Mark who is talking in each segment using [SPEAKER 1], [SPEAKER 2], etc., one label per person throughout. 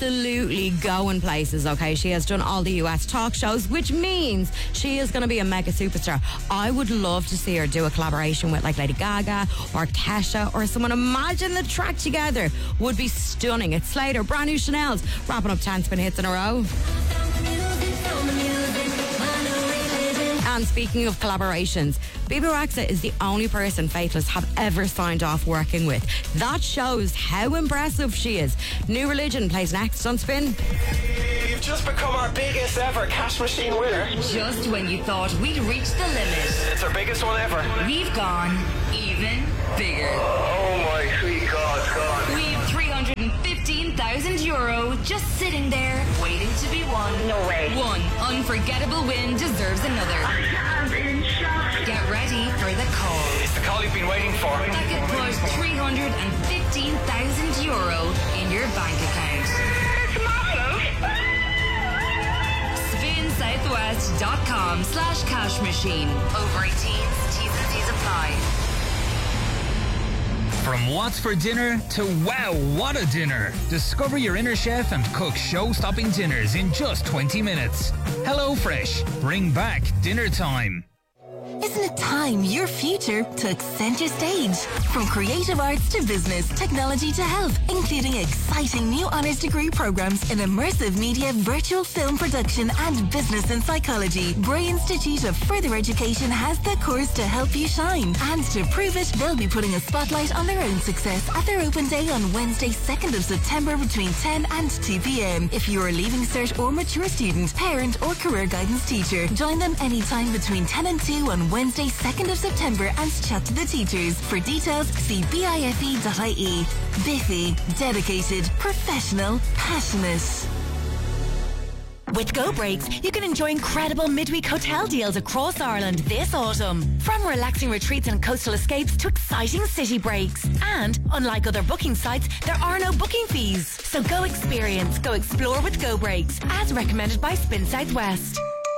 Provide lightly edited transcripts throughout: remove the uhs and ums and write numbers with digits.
[SPEAKER 1] absolutely going places, okay? She has done all the US talk shows, which means she is going to be a mega superstar. I would love to see her do a collaboration with like Lady Gaga or Kesha or someone. Imagine the track together would be stunning. It's Slater, brand new Chanel's, wrapping up 10 spin hits in a row. And speaking of collaborations, Bibi Rexha is the only person Faithless have ever signed off working with. That shows how impressive she is. New Religion plays next on Spin.
[SPEAKER 2] You've just become our biggest ever cash machine winner.
[SPEAKER 3] Just when you thought we'd reached the limit,
[SPEAKER 2] It's our biggest one ever.
[SPEAKER 3] we've gone even bigger.
[SPEAKER 2] Oh my sweet God.
[SPEAKER 3] We've €315,000 just sitting there waiting to be won.
[SPEAKER 4] No way.
[SPEAKER 3] One unforgettable win deserves another.
[SPEAKER 4] I'm in shock.
[SPEAKER 3] Get ready for the call.
[SPEAKER 2] It's the call you've been waiting for.
[SPEAKER 3] That could put €315,000 in your bank account.
[SPEAKER 4] It's massive.
[SPEAKER 3] SpinSouthwest.com/cash machine. Over 18s, T's and C's apply.
[SPEAKER 5] From what's for dinner to wow, what a dinner. Discover your inner chef and cook show-stopping dinners in just 20 minutes. HelloFresh. Bring back dinner time.
[SPEAKER 6] Isn't it time your future took center stage? From creative arts to business, technology to health, including exciting new honours degree programs in immersive media, virtual film production and business and psychology, Bray Institute of Further Education has the course to help you shine. And to prove it, they'll be putting a spotlight on their own success at their open day on Wednesday, 2nd of September between 10 and 2 p.m. If you're a Leaving Cert or mature student, parent or career guidance teacher, join them anytime between 10 and 2 on Wednesday, 2nd of September and chat to the teachers. For details, see bife.ie. Biffy, dedicated, professional, passionate.
[SPEAKER 7] With Go Breaks, you can enjoy incredible midweek hotel deals across Ireland this autumn. From relaxing retreats and coastal escapes to exciting city breaks. And, unlike other booking sites, there are no booking fees. So go experience, go explore with Go Breaks, as recommended by Spin Southwest.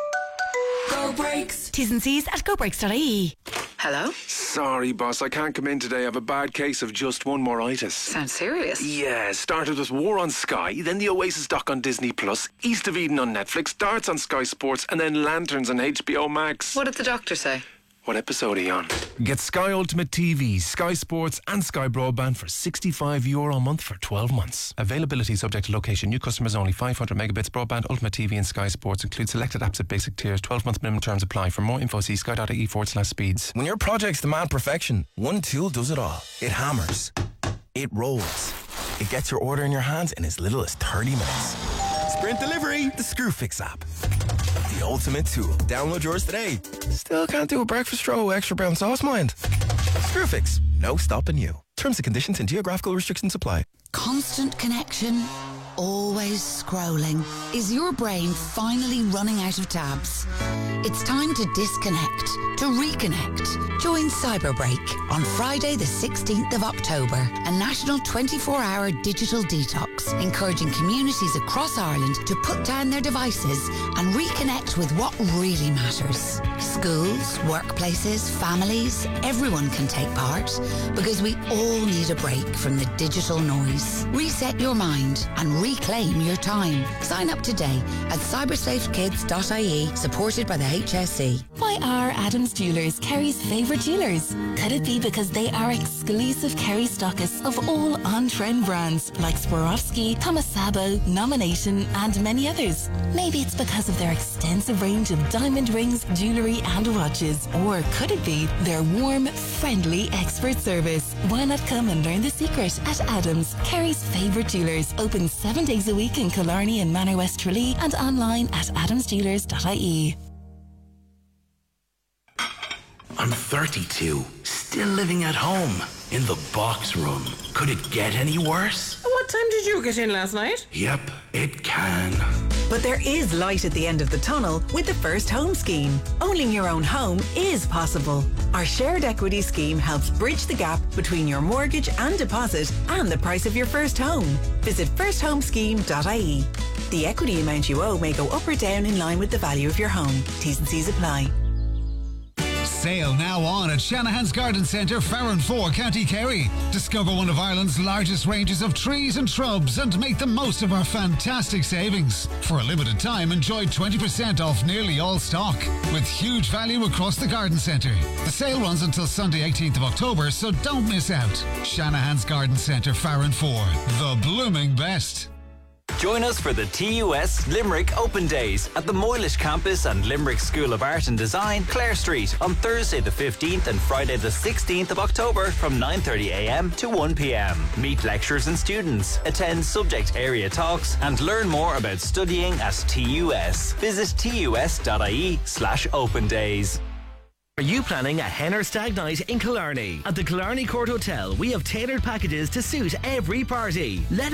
[SPEAKER 7] Go Breaks. T's and C's at gobreaks.ie.
[SPEAKER 8] Hello?
[SPEAKER 9] Sorry, boss, I can't come in today. I have a bad case of just one moreitis.
[SPEAKER 8] Sounds serious.
[SPEAKER 9] Yeah, started with War on Sky, then the Oasis doc on Disney Plus, East of Eden on Netflix, Darts on Sky Sports, and then Lanterns on HBO Max.
[SPEAKER 8] What did the doctor say?
[SPEAKER 9] What episode are you on? Get Sky Ultimate TV, Sky Sports and Sky Broadband for €65 a month for 12 months. Availability subject to location. New customers only. 500 megabits broadband, Ultimate TV and Sky Sports. Include selected apps at basic tiers. 12-month minimum terms apply. For more info, see sky.ie/speeds.
[SPEAKER 10] When your projects demand perfection, one tool does it all. It hammers. It rolls. It gets your order in your hands in as little as 30 minutes. Sprint Delivery, the Screwfix app. The ultimate tool. Download yours today. Still can't do a breakfast roll, extra brown sauce, mind. Screwfix, no stopping you. Terms and conditions and geographical restrictions apply.
[SPEAKER 11] Constant connection, always scrolling. Is your brain finally running out of tabs? It's time to disconnect, to reconnect. Join Cyberbreak on Friday the 16th of October, a national 24-hour digital detox, encouraging communities across Ireland to put down their devices and reconnect with what really matters. Schools, workplaces, families, everyone can take part because we all need a break from the digital noise. Reset your mind and reclaim your time. Sign up today at cybersafekids.ie, supported by the HSE.
[SPEAKER 6] Why are Adams Jewelers Kerry's favourite jewellers? Could it be because they are exclusive Kerry stockists of all on-trend brands like Swarovski, Thomas Sabo, Nomination and many others? Maybe it's because of their extensive range of diamond rings, jewellery and watches. Or could it be their warm, friendly expert service? Why not come and learn the secret at Adams, Kerry's favourite jewellers, open 7 days a week in Killarney and Manor West Tralee and online at adamsjewelers.ie.
[SPEAKER 12] I'm 32, still living at home, in the box room. Could it get any worse?
[SPEAKER 13] What time did you get in last night?
[SPEAKER 12] Yep, it can.
[SPEAKER 14] But there is light at the end of the tunnel with the First Home Scheme. Owning your own home is possible. Our shared equity scheme helps bridge the gap between your mortgage and deposit and the price of your first home. Visit firsthomscheme.ie. The equity amount you owe may go up or down in line with the value of your home. T's and C's apply.
[SPEAKER 15] Sale now on at Shanahan's Garden Centre, Farranfore, County Kerry. Discover one of Ireland's largest ranges of trees and shrubs and make the most of our fantastic savings. For a limited time, enjoy 20% off nearly all stock, with huge value across the garden centre. The sale runs until Sunday 18th of October, so don't miss out. Shanahan's Garden Centre, Farranfore, the blooming best.
[SPEAKER 16] Join us for the TUS Limerick Open Days at the Moylish Campus and Limerick School of Art and Design, Clare Street, on Thursday the 15th and Friday the 16th of October from 9:30am to 1pm. Meet lecturers and students, attend subject area talks and learn more about studying at TUS. Visit tus.ie/open days.
[SPEAKER 17] Are you planning a hen or stag night in Killarney? At the Killarney Court Hotel, we have tailored packages to suit every party. Let